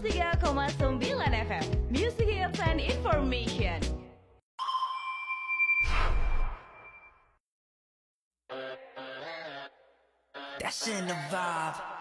103,9 FM. Music Hits and Information. That's in the vibe.